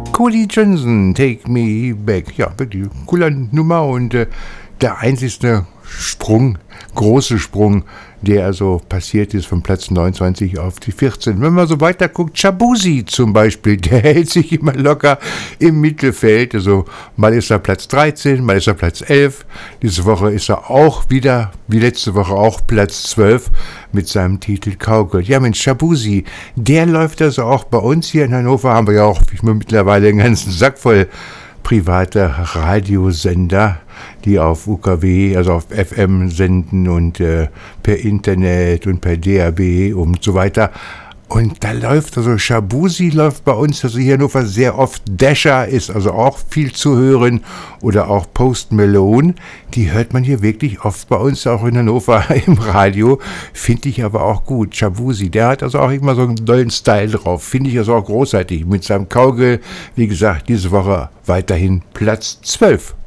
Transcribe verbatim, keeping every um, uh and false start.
Cody Johnson, Take Me Back. Ja, wirklich cooler Nummer und äh, der einzigste Sprung, große Sprung, der also passiert ist von Platz neunundzwanzig auf die vierzehn. Wenn man so weiter guckt, Shabuzi zum Beispiel, der hält sich immer locker im Mittelfeld. Also mal ist er Platz dreizehn, mal ist er Platz elf. Diese Woche ist er auch wieder, wie letzte Woche auch, Platz zwölf mit seinem Titel Cowgirl. Ja Mensch, Shabuzi, der läuft also auch bei uns hier in Hannover. Haben wir ja auch mittlerweile einen ganzen Sack voll private Radiosender, die auf U K W, also auf F M senden und äh, per Internet und per D A B und so weiter. Und da läuft also Shabuzi läuft bei uns, also hier in Hannover sehr oft. Dasher ist also auch viel zu hören oder auch Post Malone. Die hört man hier wirklich oft bei uns auch in Hannover im Radio. Finde ich aber auch gut. Shabuzi, der hat also auch immer so einen tollen Style drauf. Finde ich also auch großartig. Mit seinem Cowgirl, wie gesagt, diese Woche weiterhin Platz zwölf.